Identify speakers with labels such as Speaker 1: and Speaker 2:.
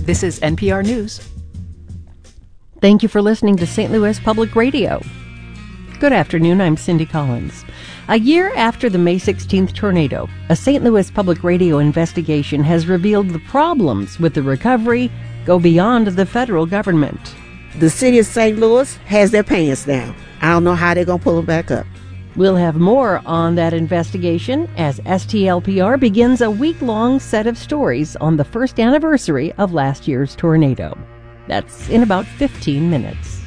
Speaker 1: This is NPR News.
Speaker 2: Thank you for listening to St. Louis Public Radio. Good afternoon, I'm Cindy Collins. A year after the May 16th tornado, a St. Louis Public Radio investigation has revealed the problems with the recovery go beyond the federal government.
Speaker 3: The city of St. Louis has their pants down. I don't know how they're going to pull them back up.
Speaker 2: We'll have more on that investigation as STLPR begins a week-long set of stories on the first anniversary of last year's tornado. That's in about 15 minutes.